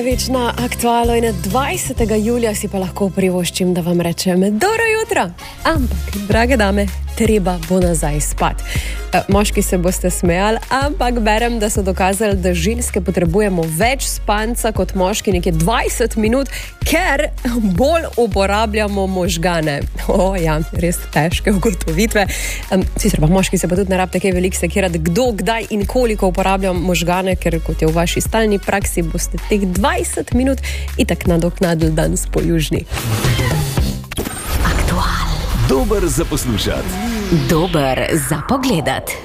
Večna aktualo in 20. julija si pa lahko privoščim, da vam rečem dobro jutro. Ampak, drage dame, treba bo nazaj spat. Moški se boste smejali, ampak berem, da so dokazali, da ženske potrebujemo več spanca kot moški, nekje 20 minut, ker bolj uporabljamo možgane. Ja, res težke ugotovitve. Sicer pa moški se pa tudi ne rabite kaj veliko sekirati, kdo, kdaj in koliko uporabljam možgane, ker kot je v vaši stalni praksi, boste teh 20 minut itak nadoknadili danes po južni. Dober za poslušati. Dober za pogledat.